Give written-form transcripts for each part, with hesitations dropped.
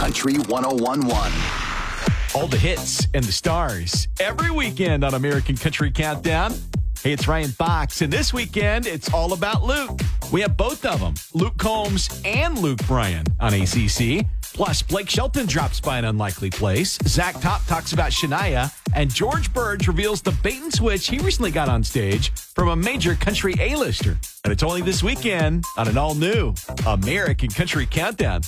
Country 101.1. All the hits and the stars every weekend on American Country Countdown. Hey, it's Ryan Fox, and this weekend, it's all about Luke. We have both of them, Luke Combs and Luke Bryan on ACC. Plus, Blake Shelton drops by an unlikely place. Zach Top talks about Shania, and George Burge reveals the bait and switch he recently got on stage from a major country A-lister. And it's only this weekend on an all-new American Country Countdown.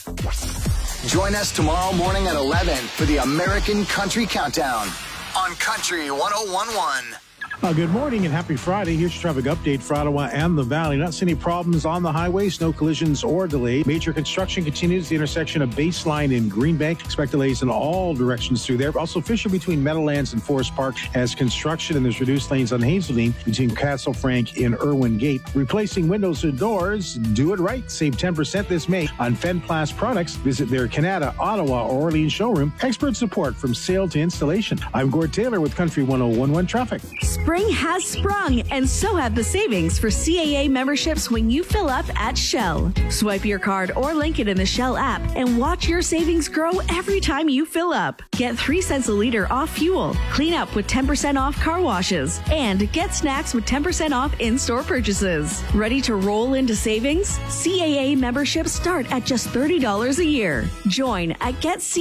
Join us tomorrow morning at 11 for the American Country Countdown on Country 101.1. Good morning and happy Friday. Here's your traffic update for Ottawa and the Valley. Not seeing any problems on the highways, no collisions or delays. Major construction continues at the intersection of Baseline and Greenbank. Expect delays in all directions through there. Also, Fisher between Meadowlands and Forest Park has construction, and there's reduced lanes on Hazeldean between Castle Frank and Irwin Gate. Replacing windows and doors, do it right. Save 10% this May on Fenplas products. Visit their Canada, Ottawa, or Orleans showroom. Expert support from sale to installation. I'm Gord Taylor with Country 101.1 Traffic. Spring has sprung, and so have the savings for CAA memberships when you fill up at Shell. Swipe your card or link it in the Shell app and watch your savings grow every time you fill up. Get 3 cents a liter off fuel, clean up with 10% off car washes, and get snacks with 10% off in-store purchases. Ready to roll into savings? CAA memberships start at just $30 a year. Join at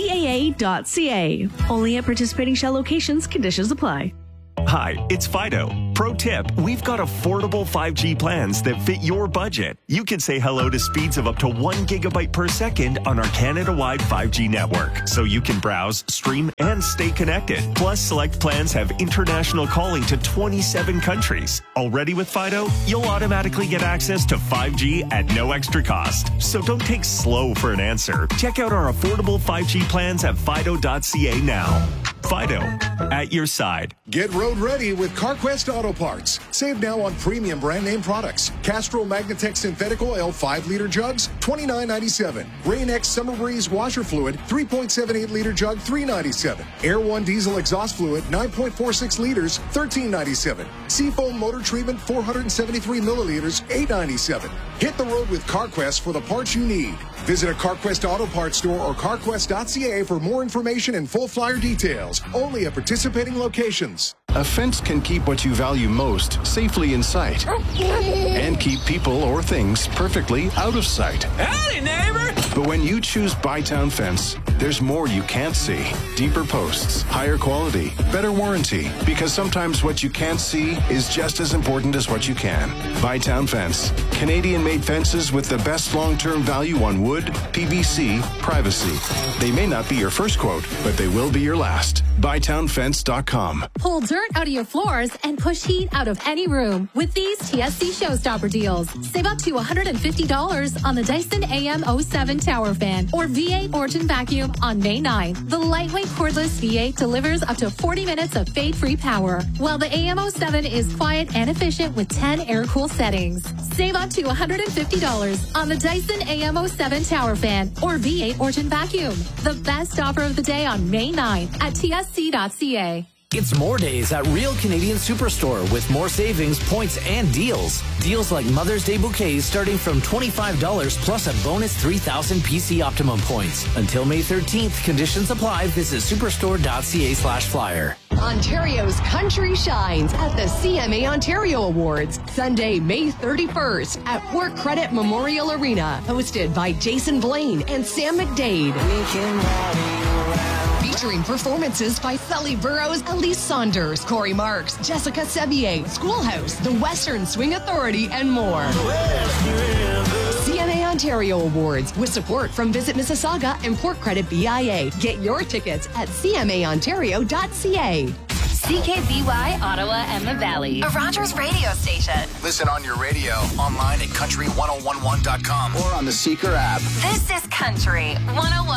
getcaa.ca. Only at participating Shell locations. Conditions apply. Hi, it's Fido. Pro tip, we've got affordable 5G plans that fit your budget. You can say hello to speeds of up to 1 gigabyte per second on our Canada-wide 5G network, so you can browse, stream, and stay connected. Plus, select plans have international calling to 27 countries. Already with Fido, you'll automatically get access to 5G at no extra cost. So don't take slow for an answer. Check out our affordable 5G plans at fido.ca now. Fido, at your side. Get road ready with CarQuest Auto Parts. Save now on premium brand name products. Castrol Magnatech Synthetic Oil 5-liter jugs, $29.97. Rain-X Summer Breeze washer fluid, 3.78-liter jug, $3.97. Air One diesel exhaust fluid, 9.46 liters, $13.97. Seafoam motor treatment, 473 milliliters, $8.97. Hit the road with CarQuest for the parts you need. Visit a CarQuest Auto Parts store or carquest.ca for more information and full flyer details. Only at participating locations. A fence can keep what you value most safely in sight and keep people or things perfectly out of sight. Howdy, neighbor! But when you choose Bytown Fence, there's more you can't see. Deeper posts, higher quality, better warranty. Because sometimes what you can't see is just as important as what you can. Bytown Fence. Canadian-made fences with the best long-term value on wood, PVC, privacy. They may not be your first quote, but they will be your last. BytownFence.com. Pull dirt out of your floors and push heat out of any room with these TSC Showstopper deals. Save up to $150 on the Dyson AM07 Tower Fan or V8 Origin Vacuum on May 9th. The lightweight cordless V8 delivers up to 40 minutes of fade-free power, while the AM07 is quiet and efficient with 10 air-cool settings. Save up to $150 on the Dyson AM07 Tower Fan or V8 Origin Vacuum. The best offer of the day on May 9th at tsc.ca. It's more days at Real Canadian Superstore with more savings, points, and deals. Deals like Mother's Day bouquets starting from $25 plus a bonus 3,000 PC Optimum points. Until May 13th, conditions apply. Visit superstore.ca/flyer. Ontario's country shines at the CMA Ontario Awards, Sunday, May 31st at Work Credit Memorial Arena, hosted by Jason Blaine and Sam McDade. Featuring performances by Sully Burrows, Elise Saunders, Corey Marks, Jessica Sevier, Schoolhouse, the Western Swing Authority, and more. CMA Ontario Awards with support from Visit Mississauga and Port Credit BIA. Get your tickets at cmaontario.ca. CKBY Ottawa and the Valley, a Rogers radio station. Listen on your radio, online at country1011.com or on the Seeker app. This is Country 101.